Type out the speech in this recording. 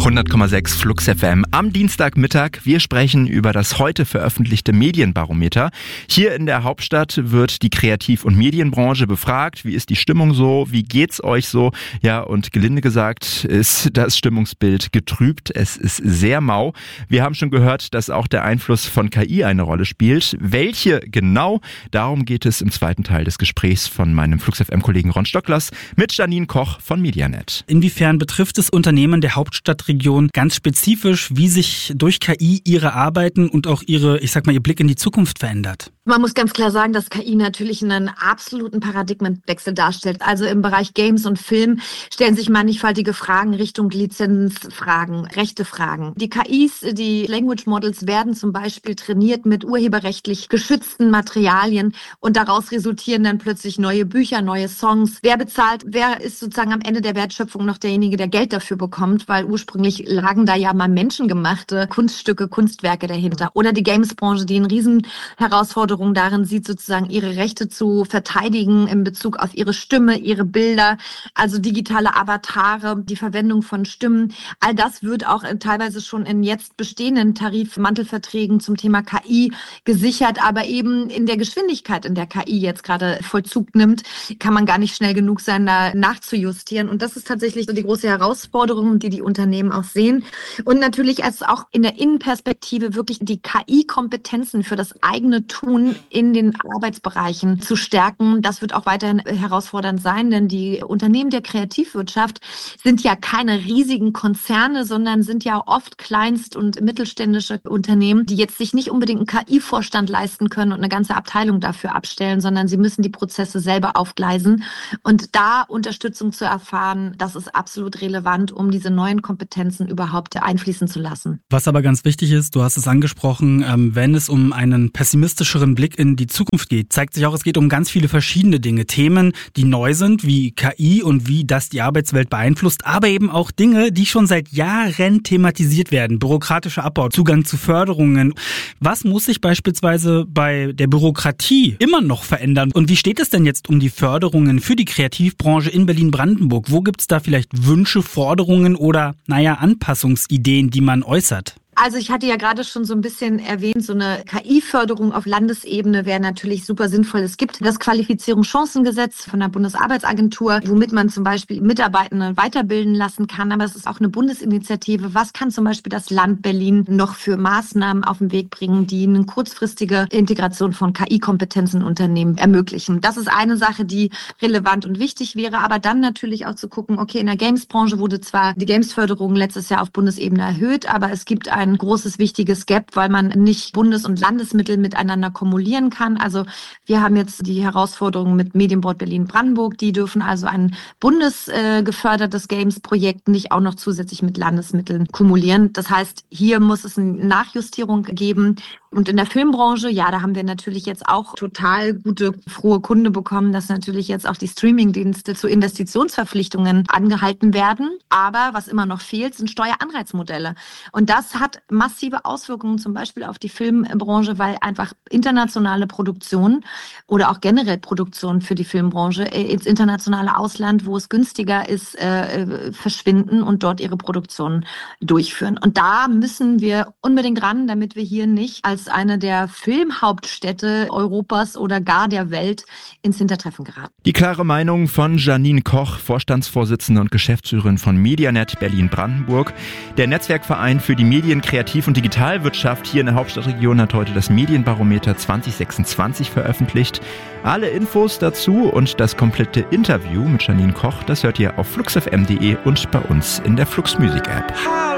100,6 Flux FM am Dienstagmittag. Wir sprechen über das heute veröffentlichte Medienbarometer. Hier in der Hauptstadt wird die Kreativ- und Medienbranche befragt. Wie ist die Stimmung so? Wie geht's euch so? Ja, und gelinde gesagt ist das Stimmungsbild getrübt. Es ist sehr mau. Wir haben schon gehört, dass auch der Einfluss von KI eine Rolle spielt. Welche genau? Darum geht es im zweiten Teil des Gesprächs von meinem Flux FM-Kollegen Ron Stocklers mit Janine Koch von Medianet. Inwiefern betrifft es Unternehmen der Hauptstadtregion ganz spezifisch, wie sich durch KI ihre Arbeiten und auch ihr Blick in die Zukunft verändert? Man muss ganz klar sagen, dass KI natürlich einen absoluten Paradigmenwechsel darstellt. Also im Bereich Games und Film stellen sich mannigfaltige Fragen Richtung Lizenzfragen, Rechtefragen. Die KIs, die Language Models werden zum Beispiel trainiert mit urheberrechtlich geschützten Materialien und daraus resultieren dann plötzlich neue Bücher, neue Songs. Wer bezahlt, wer ist sozusagen am Ende der Wertschöpfung noch derjenige, der Geld dafür bekommt, weil ursprünglich lagen da ja mal menschengemachte Kunststücke, Kunstwerke dahinter. Oder die Games-Branche, die eine riesen Herausforderung darin sieht, sozusagen ihre Rechte zu verteidigen in Bezug auf ihre Stimme, ihre Bilder, also digitale Avatare, die Verwendung von Stimmen. All das wird auch teilweise schon in jetzt bestehenden Tarifmantelverträgen zum Thema KI gesichert, aber eben in der Geschwindigkeit, in der KI jetzt gerade Vollzug nimmt, kann man gar nicht schnell genug sein, da nachzujustieren. Und das ist tatsächlich so die große Herausforderung, die Unternehmen auch sehen. Und natürlich als auch in der Innenperspektive wirklich die KI-Kompetenzen für das eigene Tun in den Arbeitsbereichen zu stärken. Das wird auch weiterhin herausfordernd sein, denn die Unternehmen der Kreativwirtschaft sind ja keine riesigen Konzerne, sondern sind ja oft kleinst- und mittelständische Unternehmen, die jetzt sich nicht unbedingt einen KI-Vorstand leisten können und eine ganze Abteilung dafür abstellen, sondern sie müssen die Prozesse selber aufgleisen. Und da Unterstützung zu erfahren, das ist absolut relevant, um diese neuen Kompetenzen überhaupt einfließen zu lassen. Was aber ganz wichtig ist, du hast es angesprochen, wenn es um einen pessimistischeren Blick in die Zukunft geht, zeigt sich auch, es geht um ganz viele verschiedene Dinge. Themen, die neu sind, wie KI und wie das die Arbeitswelt beeinflusst, aber eben auch Dinge, die schon seit Jahren thematisiert werden. Bürokratischer Abbau, Zugang zu Förderungen. Was muss sich beispielsweise bei der Bürokratie immer noch verändern? Und wie steht es denn jetzt um die Förderungen für die Kreativbranche in Berlin-Brandenburg? Wo gibt es da vielleicht Wünsche, Forderungen oder, Anpassungsideen, die man äußert? Also ich hatte ja gerade schon so ein bisschen erwähnt, so eine KI-Förderung auf Landesebene wäre natürlich super sinnvoll. Es gibt das Qualifizierungschancengesetz von der Bundesarbeitsagentur, womit man zum Beispiel Mitarbeitende weiterbilden lassen kann. Aber es ist auch eine Bundesinitiative. Was kann zum Beispiel das Land Berlin noch für Maßnahmen auf den Weg bringen, die eine kurzfristige Integration von KI-Kompetenzen in Unternehmen ermöglichen? Das ist eine Sache, die relevant und wichtig wäre. Aber dann natürlich auch zu gucken, okay, in der Games-Branche wurde zwar die Games-Förderung letztes Jahr auf Bundesebene erhöht, aber es gibt ein großes, wichtiges Gap, weil man nicht Bundes- und Landesmittel miteinander kumulieren kann. Also wir haben jetzt die Herausforderung mit Medienboard Berlin-Brandenburg. Die dürfen also ein bundesgefördertes Games-Projekt nicht auch noch zusätzlich mit Landesmitteln kumulieren. Das heißt, hier muss es eine Nachjustierung geben. Und in der Filmbranche, ja, da haben wir natürlich jetzt auch total gute, frohe Kunde bekommen, dass natürlich jetzt auch die Streamingdienste zu Investitionsverpflichtungen angehalten werden. Aber was immer noch fehlt, sind Steueranreizmodelle. Und das hat massive Auswirkungen zum Beispiel auf die Filmbranche, weil einfach internationale Produktionen oder auch generell Produktionen für die Filmbranche ins internationale Ausland, wo es günstiger ist, verschwinden und dort ihre Produktionen durchführen. Und da müssen wir unbedingt ran, damit wir hier nicht als eine der Filmhauptstädte Europas oder gar der Welt ins Hintertreffen geraten. Die klare Meinung von Janine Koch, Vorstandsvorsitzende und Geschäftsführerin von Medianet Berlin-Brandenburg. Der Netzwerkverein für die Medien-, Kreativ- und Digitalwirtschaft hier in der Hauptstadtregion hat heute das Medienbarometer 2026 veröffentlicht. Alle Infos dazu und das komplette Interview mit Janine Koch, das hört ihr auf fluxfm.de und bei uns in der Flux Music App.